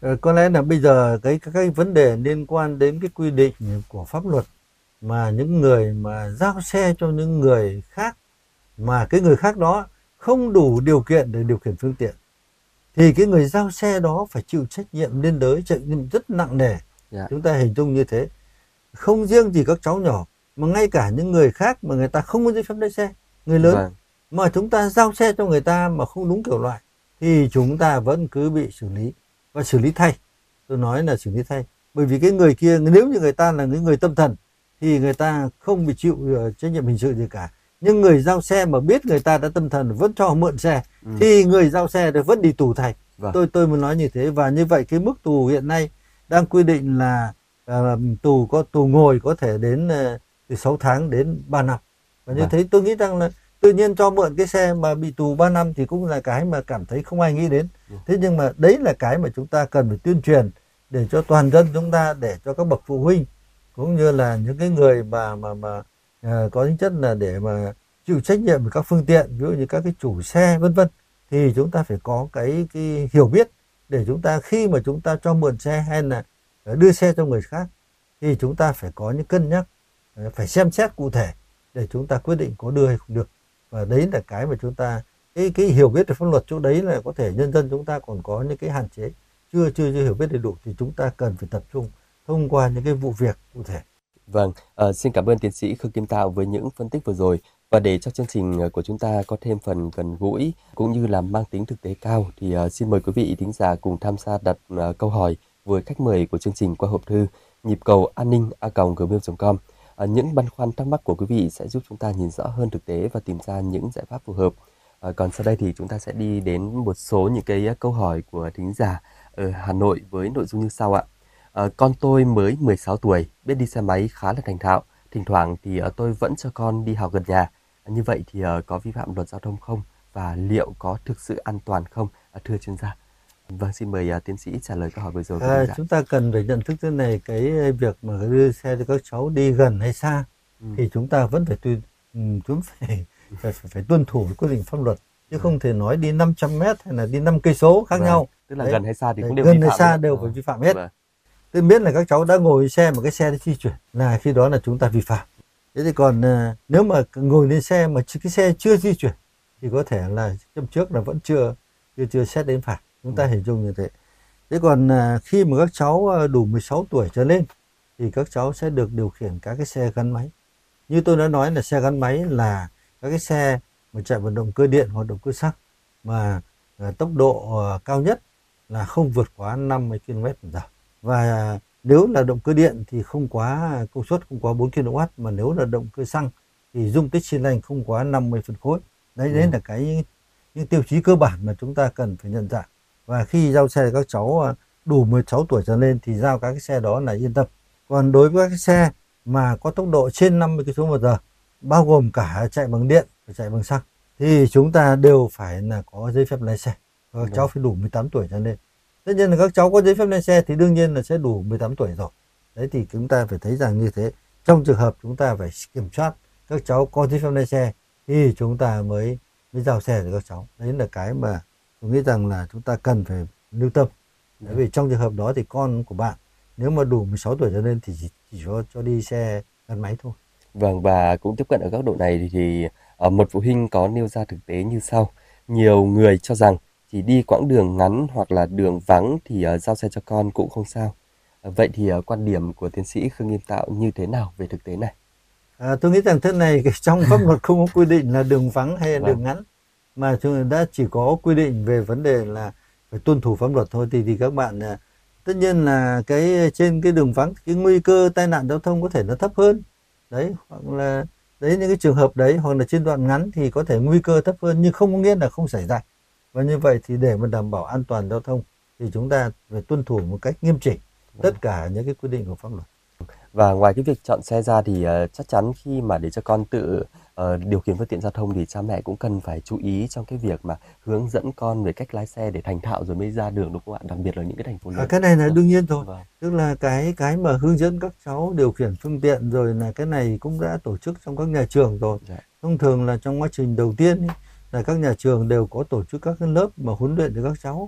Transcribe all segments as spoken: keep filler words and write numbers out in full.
Có lẽ là bây giờ cái các cái vấn đề liên quan đến cái quy định của pháp luật mà những người mà giao xe cho những người khác mà cái người khác đó không đủ điều kiện để điều khiển phương tiện thì cái người giao xe đó phải chịu trách nhiệm liên đới, trách nhiệm rất nặng nề. Dạ. Chúng ta hình dung như thế. Không riêng gì các cháu nhỏ mà ngay cả những người khác mà người ta không có giấy phép lái xe, người lớn Vâng. mà chúng ta giao xe cho người ta mà không đúng kiểu loại thì chúng ta vẫn cứ bị xử lý và xử lý thay. Tôi nói là xử lý thay. Bởi vì cái người kia nếu như người ta là những người tâm thần thì người ta không bị chịu trách nhiệm hình sự gì cả. Nhưng người giao xe mà biết người ta đã tâm thần vẫn cho họ mượn xe ừ. thì người giao xe thì vẫn đi tù thay. Vâng. Tôi tôi muốn nói như thế. Và như vậy cái mức tù hiện nay đang quy định là uh, tù có tù ngồi có thể đến uh, từ sáu tháng đến ba năm. Và như vâng. thế tôi nghĩ rằng là tự nhiên cho mượn cái xe mà bị tù ba năm thì cũng là cái mà cảm thấy không ai nghĩ đến. Ừ. Thế nhưng mà đấy là cái mà chúng ta cần phải tuyên truyền để cho toàn dân chúng ta, để cho các bậc phụ huynh cũng như là những cái người mà mà mà uh, có tính chất là để mà chịu trách nhiệm về các phương tiện, ví dụ như các cái chủ xe vân vân, thì chúng ta phải có cái cái hiểu biết để chúng ta khi mà chúng ta cho mượn xe hay là đưa xe cho người khác thì chúng ta phải có những cân nhắc, phải xem xét cụ thể để chúng ta quyết định có đưa hay không được. Và đấy là cái mà chúng ta cái cái hiểu biết về pháp luật chỗ đấy là có thể nhân dân chúng ta còn có những cái hạn chế, chưa chưa chưa hiểu biết đầy đủ, thì chúng ta cần phải tập trung thông qua những cái vụ việc cụ thể. Vâng, uh, xin cảm ơn tiến sĩ Khương Kim Tạo với những phân tích vừa rồi. Và để cho chương trình của chúng ta có thêm phần gần gũi cũng như là mang tính thực tế cao thì uh, xin mời quý vị thính giả cùng tham gia đặt uh, câu hỏi với khách mời của chương trình qua hộp thư nhịp cầu an ninh a còng gmail chấm com. Uh, những băn khoăn thắc mắc của quý vị sẽ giúp chúng ta nhìn rõ hơn thực tế và tìm ra những giải pháp phù hợp. Uh, còn sau đây thì chúng ta sẽ đi đến một số những cái uh, câu hỏi của thính giả ở Hà Nội với nội dung như sau ạ. Uh, con tôi mới mười sáu tuổi, biết đi xe máy khá là thành thạo. Thỉnh thoảng thì uh, tôi vẫn cho con đi học gần nhà. Uh, như vậy thì uh, có vi phạm luật giao thông không? Và liệu có thực sự an toàn không? Uh, thưa chuyên gia. Vâng, xin mời uh, tiến sĩ trả lời câu hỏi vừa rồi. À, chúng ta cần phải nhận thức thế này, cái việc mà đưa xe cho các cháu đi gần hay xa ừ. thì chúng ta vẫn phải tuân chúng phải phải, phải phải tuân thủ quy định pháp luật, chứ ừ. không thể nói đi năm trăm mét hay là đi năm cây số khác vâng. nhau. Tức là đấy. Gần hay xa thì cũng đều gần vi phạm hay xa đấy. đều ừ. phải vi phạm hết. Vâng. Tôi biết là các cháu đã ngồi xe mà cái xe đã di chuyển là khi đó là chúng ta vi phạm. Thế thì còn uh, nếu mà ngồi lên xe mà cái xe chưa di chuyển thì có thể là châm trước là vẫn chưa chưa chưa xét đến phạt. Chúng ta ừ. hình dung như thế. Thế còn uh, khi mà các cháu đủ mười sáu tuổi trở lên thì các cháu sẽ được điều khiển các cái xe gắn máy. Như tôi đã nói là xe gắn máy là các cái xe mà chạy bằng động cơ điện hoặc động cơ xăng mà uh, tốc độ uh, cao nhất là không vượt quá năm mươi ki lô mét trên giờ. Và nếu là động cơ điện thì không quá công suất không quá bốn ki lô oát, mà nếu là động cơ xăng thì dung tích xi lanh không quá năm mươi phân khối. Đấy, ừ. đấy là cái những tiêu chí cơ bản mà chúng ta cần phải nhận dạng. Và khi giao xe các cháu đủ mười sáu tuổi trở lên thì giao các cái xe đó là yên tâm. Còn đối với các cái xe mà có tốc độ trên năm mươi ki lô mét trên giờ, bao gồm cả chạy bằng điện và chạy bằng xăng, thì chúng ta đều phải là có giấy phép lái xe. Và các ừ. cháu phải đủ mười tám tuổi trở lên. Tất nhiên là các cháu có giấy phép lái xe thì đương nhiên là sẽ đủ mười tám tuổi rồi. Đấy thì chúng ta phải thấy rằng như thế. Trong trường hợp chúng ta phải kiểm soát các cháu có giấy phép lái xe thì chúng ta mới mới giao xe cho các cháu. Đấy là cái mà tôi nghĩ rằng là chúng ta cần phải lưu tâm. Bởi vì trong trường hợp đó thì con của bạn nếu mà đủ mười sáu tuổi trở lên thì chỉ, chỉ cho, cho đi xe gắn máy thôi. Vâng, và cũng tiếp cận ở góc độ này thì, thì uh, một phụ huynh có nêu ra thực tế như sau. Nhiều người cho rằng chỉ đi quãng đường ngắn hoặc là đường vắng thì uh, giao xe cho con cũng không sao. Uh, vậy thì uh, quan điểm của tiến sĩ Khương Kim Tạo như thế nào về thực tế này? À, tôi nghĩ rằng thế này, trong pháp luật không có quy định là đường vắng hay vâng. đường ngắn, mà chúng đã chỉ có quy định về vấn đề là phải tuân thủ pháp luật thôi. Thì thì các bạn tất nhiên là cái trên cái đường vắng cái nguy cơ tai nạn giao thông có thể nó thấp hơn. Đấy, hoặc là đấy những cái trường hợp đấy, hoặc là trên đoạn ngắn thì có thể nguy cơ thấp hơn nhưng không có nghĩa là không xảy ra. Và như vậy thì để mà đảm bảo an toàn giao thông thì chúng ta phải tuân thủ một cách nghiêm chỉnh tất cả những cái quy định của pháp luật. Và ngoài cái việc chọn xe ra thì uh, chắc chắn khi mà để cho con tự uh, điều khiển phương tiện giao thông thì cha mẹ cũng cần phải chú ý trong cái việc mà hướng dẫn con về cách lái xe để thành thạo rồi mới ra đường, đúng không ạ? Đặc biệt là những cái thành phố lớn. À, cái này là vâng. đương nhiên rồi. Vâng. Tức là cái cái mà hướng dẫn các cháu điều khiển phương tiện rồi là cái này cũng đã tổ chức trong các nhà trường rồi. Dạ. Thông thường là trong quá trình đầu tiên ý, là các nhà trường đều có tổ chức các lớp mà huấn luyện cho các cháu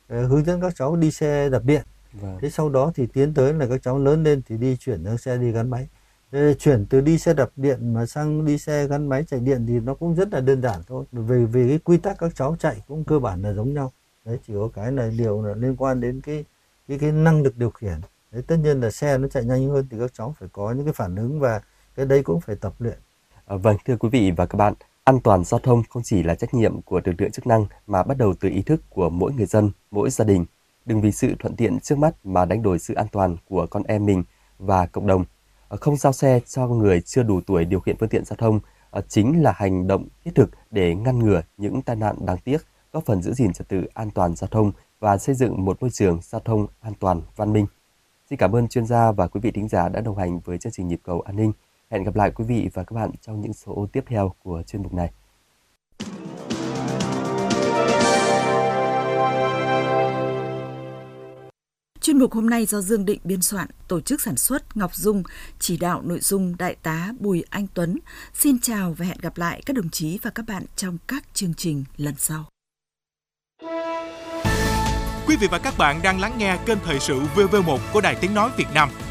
uh, hướng dẫn các cháu đi xe đạp điện. Vâng. Thế sau đó thì tiến tới là các cháu lớn lên thì đi chuyển sang xe đi gắn máy. Thế chuyển từ đi xe đạp điện mà sang đi xe gắn máy chạy điện thì nó cũng rất là đơn giản thôi. Về về cái quy tắc các cháu chạy cũng cơ bản là giống nhau. Đấy, chỉ có cái là điều là liên quan đến cái cái cái năng lực điều khiển. Đấy, tất nhiên là xe nó chạy nhanh hơn thì các cháu phải có những cái phản ứng và cái đấy cũng phải tập luyện. À, vâng, thưa quý vị và các bạn, an toàn giao thông không chỉ là trách nhiệm của lực lượng chức năng mà bắt đầu từ ý thức của mỗi người dân, mỗi gia đình. Đừng vì sự thuận tiện trước mắt mà đánh đổi sự an toàn của con em mình và cộng đồng. À, không giao xe cho người chưa đủ tuổi điều khiển phương tiện giao thông à, chính là hành động thiết thực để ngăn ngừa những tai nạn đáng tiếc, góp phần giữ gìn trật tự an toàn giao thông và xây dựng một môi trường giao thông an toàn, văn minh. Xin cảm ơn chuyên gia và quý vị thính giả đã đồng hành với chương trình Nhịp cầu an ninh. Hẹn gặp lại quý vị và các bạn trong những số tiếp theo của chuyên mục này. Chuyên mục hôm nay do Dương Định biên soạn, tổ chức sản xuất Ngọc Dung, chỉ đạo nội dung Đại tá Bùi Anh Tuấn. Xin chào và hẹn gặp lại các đồng chí và các bạn trong các chương trình lần sau. Quý vị và các bạn đang lắng nghe kênh Thời sự vê vê một của Đài Tiếng Nói Việt Nam.